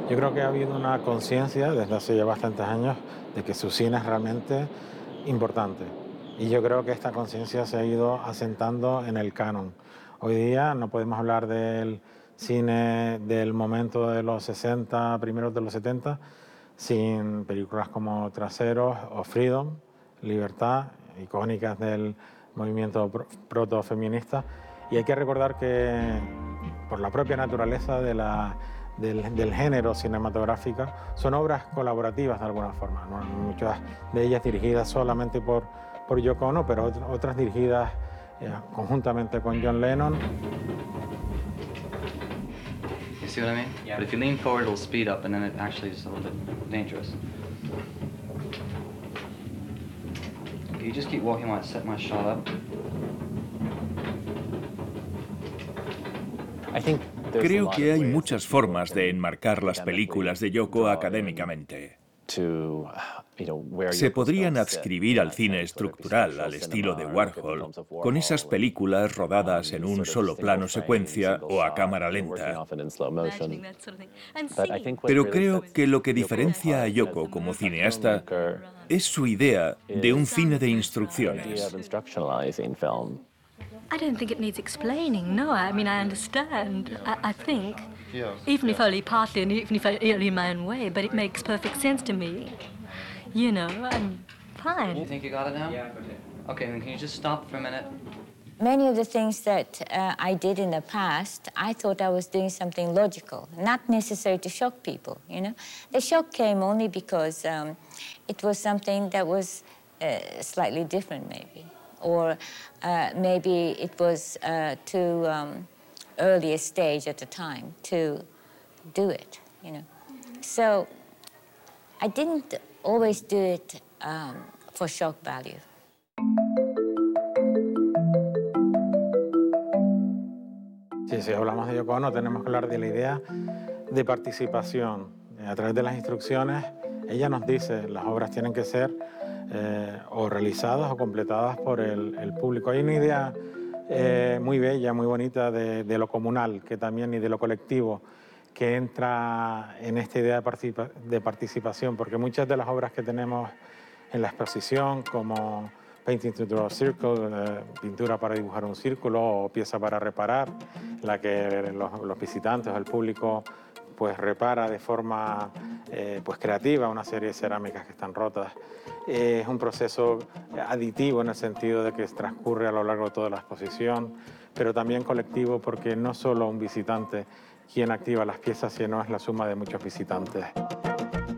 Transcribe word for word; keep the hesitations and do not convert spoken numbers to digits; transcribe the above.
Yo creo que ha habido una conciencia desde hace ya bastantes años de que su cine es realmente importante. Y yo creo que esta conciencia se ha ido asentando en el canon. Hoy día no podemos hablar del cine del momento de los sesenta, primeros de los setenta, sin películas como Traseros o Freedom, Libertad, icónicas del movimiento pro- protofeminista. Y hay que recordar que por la propia naturaleza de la, del, del género cinematográfico, son obras colaborativas de alguna forma, ¿no? Muchas de ellas dirigidas solamente por, por Yoko Ono, pero ot- otras dirigidas eh, conjuntamente con John Lennon. You see what I mean? Yeah. But if you lean forward, it'll speed up, and then it actually is a little bit dangerous. Okay, you just keep walking while I set my shot up. Creo que hay muchas formas de enmarcar las películas de Yoko académicamente. Se podrían adscribir al cine estructural, al estilo de Warhol, con esas películas rodadas en un solo plano secuencia o a cámara lenta. Pero creo que lo que diferencia a Yoko como cineasta es su idea de un cine de instrucciones. I don't think it needs explaining, no. I mean, I understand, I, I think, even if only partly and even if only in my own way, but it makes perfect sense to me. You know, I'm fine. You think you got it now? Yeah, okay. Okay, then can you just stop for a minute? Many of the things that uh, I did in the past, I thought I was doing something logical, not necessary to shock people, you know. The shock came only because um, it was something that was uh, slightly different, maybe. Or uh, maybe it was uh, too um, early a stage at the time to do it, you know. So I didn't always do it um, for shock value. Sí, si hablamos de Yoko Ono, tenemos que hablar de la idea de participación. Eh, A través de las instrucciones, ella nos dice las obras tienen que ser eh, o realizadas o completadas por el, el público. Hay una idea eh, muy bella, muy bonita de, de lo comunal, que también, y de lo colectivo, que entra en esta idea de, participa de participación, porque muchas de las obras que tenemos en la exposición, como Painting to Draw a Circle, eh, pintura para dibujar un círculo, o pieza para reparar, la que los, los visitantes o el público pues repara de forma eh, pues creativa una serie de cerámicas que están rotas. Eh, es un proceso aditivo en el sentido de que transcurre a lo largo de toda la exposición, pero también colectivo, porque no solo un visitante quien activa las piezas, sino es la suma de muchos visitantes.